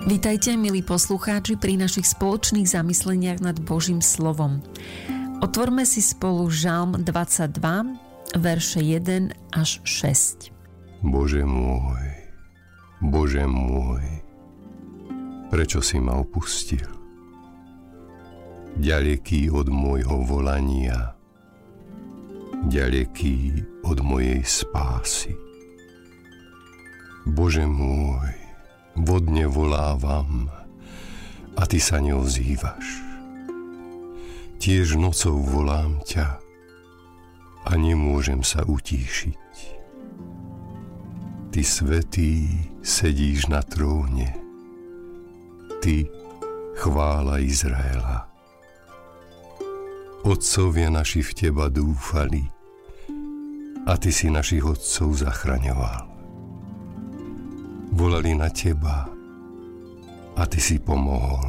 Vitajte, milí poslucháči, pri našich spoločných zamysleniach nad Božím slovom. Otvorme si spolu Žalm 22, verše 1 až 6. Bože môj, prečo si ma opustil? Ďaleký od môjho volania, ďaleký od mojej spásy. Bože môj, vodne volávam a ty sa neozývaš. Tiež nocou volám ťa a nemôžem sa utíšiť. Ty svätý sedíš na tróne, ty chvála Izraela. Otcovia naši v teba dúfali a ty si našich otcov zachraňoval. Volali na teba a ty si pomohol.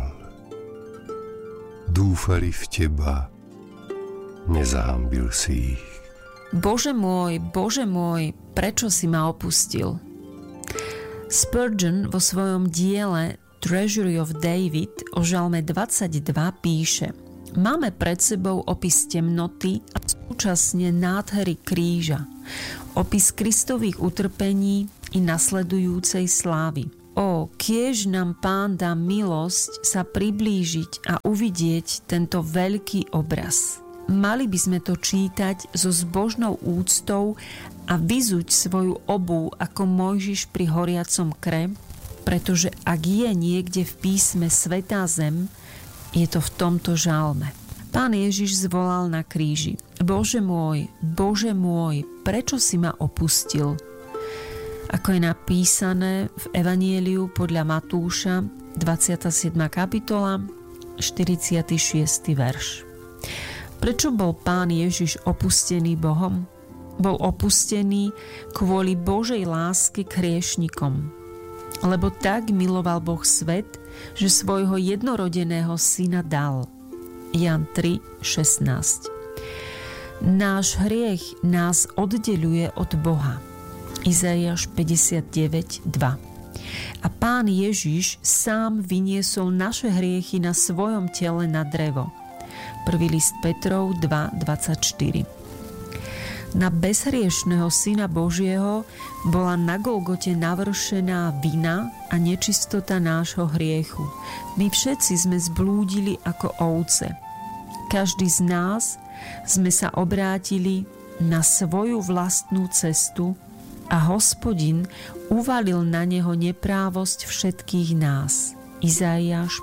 Dúfali v teba, nezahambil si ich. Bože môj, prečo si ma opustil? Spurgeon vo svojom diele Treasury of David o Žalme 22 píše: Máme pred sebou opis temnoty a súčasne nádhery kríža, opis Kristových utrpení i nasledujúcej slávy. Kiež nám Pán dá milosť sa priblížiť a uvidieť tento veľký obraz. Mali by sme to čítať so zbožnou úctou a vyzuť svoju obuv ako Mojžiš pri horiacom kre, pretože ak je niekde v písme Svätá zem, je to v tomto žalme. Pán Ježiš zvolal na kríži: Bože môj, prečo si ma opustil? Ako je napísané v Evanjeliu podľa Matúša, 27. kapitola, 46. verš. Prečo bol Pán Ježiš opustený Bohom? Bol opustený kvôli Božej láske k hriešnikom. Lebo tak miloval Boh svet, že svojho jednorodeného syna dal. Jan 3:16. Náš hriech nás oddeľuje od Boha. Izaiáš 59:2. A Pán Ježiš sám vyniesol naše hriechy na svojom tele na drevo. 1. list Petrov 2:24. Na bezhriešného Syna Božieho bola na Golgote navršená vina a nečistota nášho hriechu. My všetci sme zblúdili ako ovce. Každý z nás sme sa obrátili na svoju vlastnú cestu a Hospodin uvalil na neho neprávosť všetkých nás. Izaiáš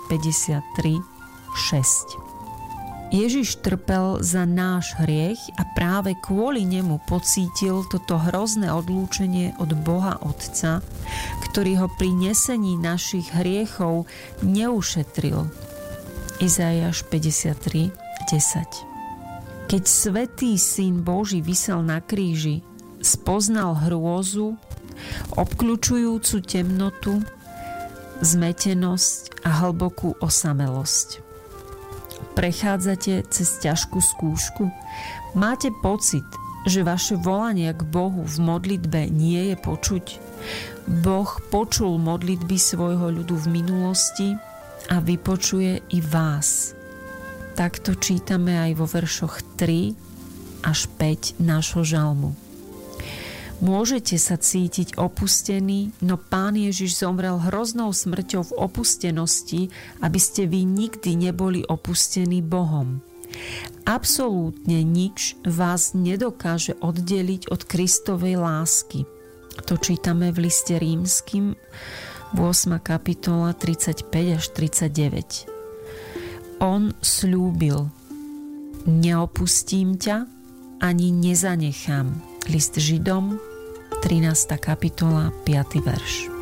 53:6. Ježiš trpel za náš hriech a práve kvôli nemu pocítil toto hrozné odlúčenie od Boha Otca, ktorý ho pri nesení našich hriechov neušetril. Izaiáš 53:10. Keď svätý Syn Boží visel na kríži, spoznal hrôzu, obkľučujúcu temnotu, zmetenosť a hlbokú osamelosť. Prechádzate cez ťažkú skúšku? Máte pocit, že vaše volanie k Bohu v modlitbe nie je počuť? Boh počul modlitby svojho ľudu v minulosti a vypočuje i vás. Takto čítame aj vo veršoch 3 až 5 nášho žalmu. Môžete sa cítiť opustení, no Pán Ježiš zomrel hroznou smrťou v opustenosti, aby ste vy nikdy neboli opustení Bohom. Absolútne nič vás nedokáže oddeliť od Kristovej lásky. To čítame v liste Rímskym, 8. kapitola 35 až 39. On sľúbil: Neopustím ťa ani nezanechám. List Židom, 13. kapitola, 5. verš.